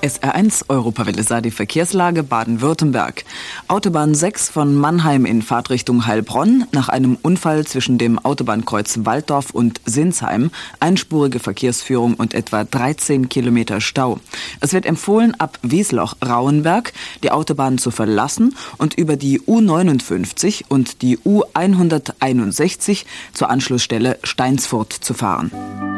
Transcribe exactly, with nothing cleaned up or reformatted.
S R eins, Europawelle sah die Verkehrslage Baden-Württemberg. Autobahn sechs von Mannheim in Fahrtrichtung Heilbronn. Nach einem Unfall zwischen dem Autobahnkreuz Walddorf und Sinsheim. Einspurige Verkehrsführung und etwa dreizehn Kilometer Stau. Es wird empfohlen, ab Wiesloch-Rauenberg die Autobahn zu verlassen und über die U neunundfünfzig und die U hunderteinundsechzig zur Anschlussstelle Steinsfurt zu fahren.